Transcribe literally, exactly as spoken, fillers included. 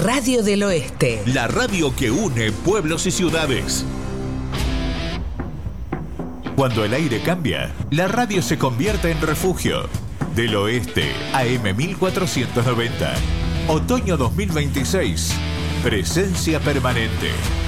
Radio del Oeste. La radio que une pueblos y ciudades. Cuando el aire cambia, la radio se convierte en refugio. Del Oeste, A M mil cuatrocientos noventa. Otoño dos mil veintiséis. Presencia permanente.